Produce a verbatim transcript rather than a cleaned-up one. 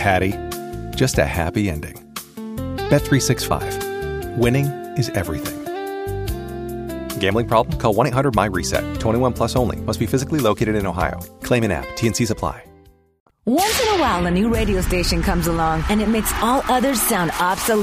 Patty. Just a happy ending. Bet three sixty-five. Winning is everything. Gambling problem? Call one eight hundred M Y RESET. twenty-one plus only. Must be physically located in Ohio. Claim in app. T N Cs apply. Once in a while, a new radio station comes along and it makes all others sound obsolete.